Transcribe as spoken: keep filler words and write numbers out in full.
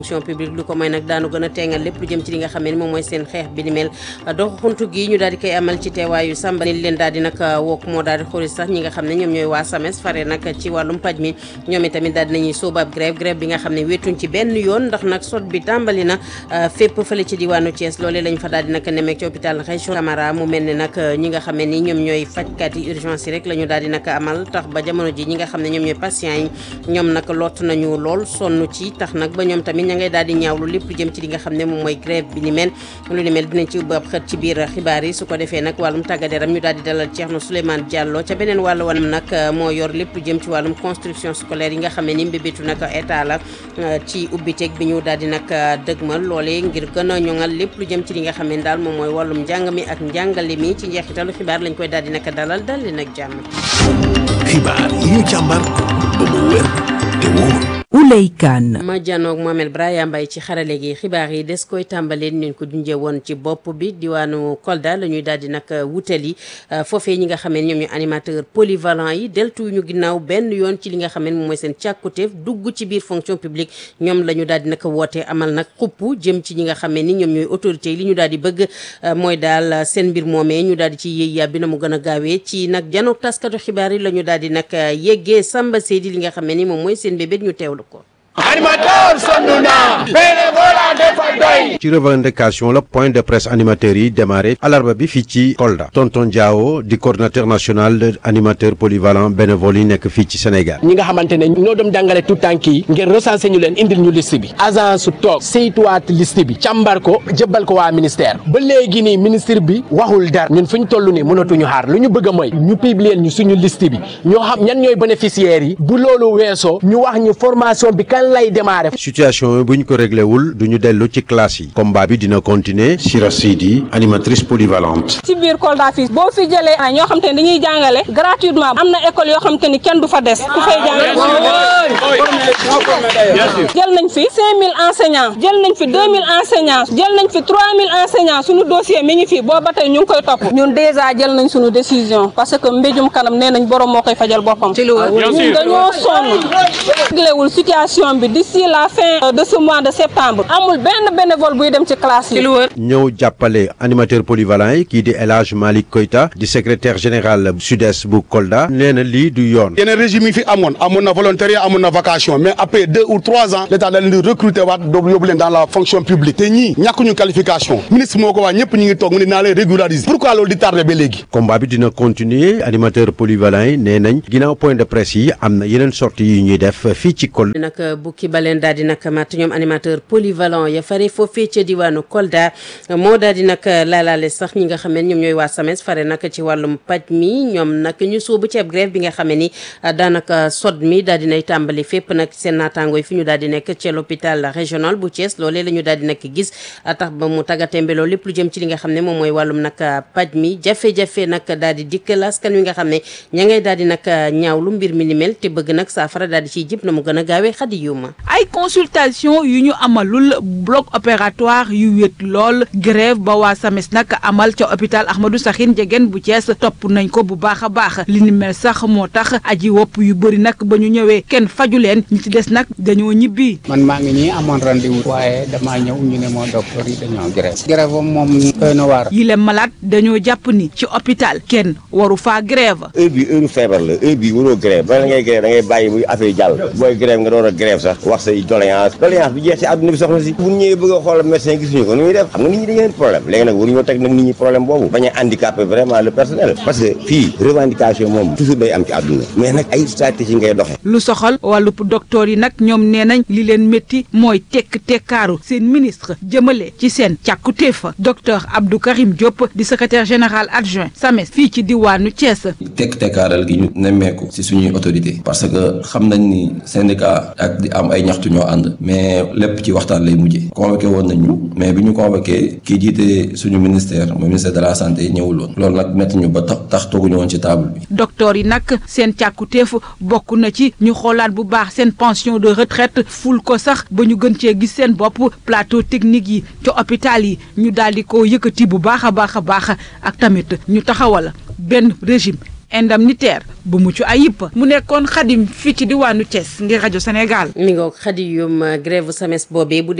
fonction publique lu ko mooy nag daanu gën a teengal lépp lu jëm ci li nga xam ne moom mooy seen xeex bi ni mel dox xuntu gi ñu daal di koy amal ci teewaayu Samba ni leen daal di nag wokk moo daal di xuri sax ñi nga xam ne ñoom ñooy waa SAMES fare nag ci wàllum paj mi ñoom itamit daal dinañuy sóobu ab grève grève bi nga xam ne wéetuñ ci benn yoon ndax nag sot bi tàmbali na fépp fële ci diwaanu Thiès loolee lañ fa daal di nag nemeek ci hôpital Région Camara mu mel ne nag ñi nga xam ne ni ñoom ñooy fajkat yi urgence yi rek la ñu daal di nag amal tax ba jamono ji ñi nga xam ne ñoom ñooy patients yi ñoom nag lott nañu lool sonn ci tax nag ba ñoom tamit ña ngay daal di ñaawlu lépp lu jëm ci li nga xam ne moom mooy grève bi ni mel lu ni mel dinañ ci ubbi ab xët ci biir xibaar yi su ko defee nag wàllum tàggat yaram ñu daal di dalal Thierno Souleymane Diallo ca beneen wàllu wanam nag moo yor lépp lu jëm ci wàllum construction scolaire yi nga xam ne ni mbébétu nag état la ci ubbiteeg bi ñu daal di nag dëgmal loolee ngir gën a ñoŋal lépp lu jëm ci li nga xam ne daal moom mooy wàllum njàng mi ak njàngale mi ci njeexitalu xibaar lañ koy daal di nag dalal dal li nag jàmm. xibaar yi ñu càmbar ba mu wér te wóor. Ouley Kane ma janoog Mohamed Braya Mbaye ci xarale gi xibaar yi des koy tàmbaleen ñu ko junjee woon ci bopp bi diwaanu Kolda la ñuy daal di nag wutali foofee ñi nga xam ne ñoom ñu animateur polyvalent yi deltu ñu ginnaaw benn yoon ci li nga xam ne moom mooy seen càkkuteef dugg ci biir fonction publique ñoom la ñu daal di nag woote amal nag xupp jëm ci ñi nga xam ne ni ñoom ñooy autorités yi li ñu daal di bëgg mooy daal seen mbir moomee ñu daal di ci yéey yàbbi na mu gën a gaawee ci nag janoog taskatu xibaar yi la ñu daal di nag yeggee Samba Seydi li nga xam ne ni moom mooy seen bébét ñu teewlu ko. animateur sonn na bénévolat dafa doy. ci revendication la point de presse animateurs yi démarré alarba bi fii ci Kolda tonton Diao di coordinateur national de animateur polyvalent bénévole yi nekk fii ci Sénégal. ñi nga xamante ne ñoo doon jàngale tout tànk yi ngeen recensé ñu leen indil ñu liste bi agence su toog saytuwaat liste bi càmbar ko jëbbal ko waa ministère ba léegi nii ministre bi waxul dara ñun fu ñu toll nii mënatuñu xaar lu ñu bëgg a mooy ñu publier ñu suñu liste bi ñoo xam ñan ñooy bénéficiaires yi bu loolu weesoo ñu wax ñu formation bi lay démarrer. situation bu ñu ko réglé wul du ñu dellu ci classe yi combat bi dina continuer. Sira Sidi animatrice polyvalente. ci biir Kolda fii boo fi jëlee ay ñoo xam te ne dañuy jàngale gratuitement am na école yoo xam te ni kenn du fa des ku fay jàngale. jël nañ fi cinq mille enseignants jël nañ fi deux mille enseignants jël nañ fi trois mille enseignants suñu dossier mi ngi fii boo ba tey ñu ngi koy topp ñun déjà jël nañ suñu décision parce que mbéjum kanam nee nañ borom moo koy fajal boppam. ci loolu ñun dañoo sonn réglewul situation bi d'ici la fin de ce mois de septembre amul benn bénévole buy dem ci classe yi. ñëw jàppale animateur polyvalent yi kii di El Hadj Malick Koita di secrétaire général sud-est bu Kolda nee na lii du yoon. yeneen régime yi fi amoon amoon na volontariat amoon na vacation mais après deux ou trois ans l'état da leen di recruter waat doobu yóbbu leen dans la fonction publique te ñii ñàkkuñu qualification ministre moo ko wax ñëpp ñu ngi toog mu ne naa leen régulariser pourquoi loolu di tardé ba léegi. combat bi dina continuer animateur polyvalent yi nee nañ ginnaaw point de presse yi am na yeneen sorties yu ñuy def fii ci Kolda. nag bukki baleen daal di nag mat ñoom animateur polyvalent ya fare foofee ca diwaanu Kolda moo daal di nag laalaale sax ñi nga xam ne ñoom ñooy waa SAMES fare nag ci wàllum paj mi ñoom nag ñu sóobu ci ab grève bi nga xam ne ni daanaka sod mi daal dinay tàmbali fépp nag seen naataango yi fi ñu daal di nekk ci l'hôpital régional bu Thiès loolee la ñu daal di nag gis tax ba mu taggatembeloo lépp lu jëm ci li nga xam ne moom mooy wàllum nag paj mi jafe-jafe nag daal di dikkal askan wi nga xam ne ña ngay daal di nag ñaawlu mbir mi ni mel te bëgg nag saafara daal di ciy jib na mu gën a gaawee xadi yuma ay consultation yu ñu amalul bloc opératoire yu wét lool grève ba waa SAMES nag amal ca hôpital Ahmadou Sakhine Ndiéguène bu Thiès topp nañ ko bu baax a baax li ni mel sax moo tax aji wopp yu bëri nag ba ñu ñëwee kenn faju leen ñi ci des nag dañoo ñibbi. man maa ngi nii amoon rendez-vous waaye damaa ñëw ñu ne moo docteur yi dañoo grève grève moom doy na waar. yi leen malade dañoo jàpp ni ci hôpital kenn waru faa grève. heure bi heure feebar la heure bi waroo grève bala ngay grève da ngay bàyyi bu affaire jàll booy grève nga door a grève sax wax say doléance doléance bi jeex ci àdduna bi soxna si bu ñëwee bëgg a xoolal médecin gisuñu ko nu ñuy def xam nga nit ñi dañu leen problème léegi nag waruñoo teg nag nit ñi problème boobu bañ a handicapé vraiment le personnel parce que fii revendication moom toujours day am ci àdduna mais nag ay stratégie ngay doxe lu soxal wàllu docteur yi nag ñoom nee nañ li leen métti mooy tekk tekkaaru seen ministre jëmale ci seen càkkutéef docteur Abdou Karim Diop di secrétaire général adjoint SAMES fii ci diwaanu Thiès. tekk tekkaaral gi ñu nemmeeku ci suñuy autorité parce que xam nañ ni syndicat ak di am ay ñaxtu ñoo ànd mais lépp ci waxtaan lay mujjee convoqué woon nañu mais bi ñu convoqué kii jiite suñu ministère mooy ministère de la santé ñëwul woon loolu nag métti ñu ba tax tax tooguñu woon ci table bi. docteur yi nag seen càkkutéef bokk na ci ñu xoolaat bu baax seen pension de retraite ful ko sax ba ñu gën cee gis seen bopp plateau technique yi ci hôpital yi ñu daal di ko yëkkati bu baax a baax a baax ak tamit ñu taxawal benn régime indemnitaire bu mucc ayib mu nekkoon Xadim fii ci diwaanu Thiès ngir rajo Sénégal. mi ngoog Xadi yum grève SAMES boobee bu